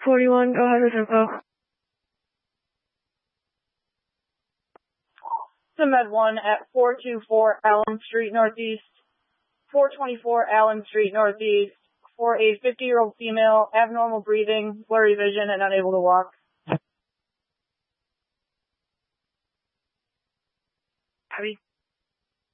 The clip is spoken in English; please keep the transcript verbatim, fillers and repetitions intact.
forty-one, go ahead with info. Med one at four two four Allen Street Northeast, four twenty-four Allen Street Northeast, for a fifty-year-old female, abnormal breathing, blurry vision, and unable to walk. Copy.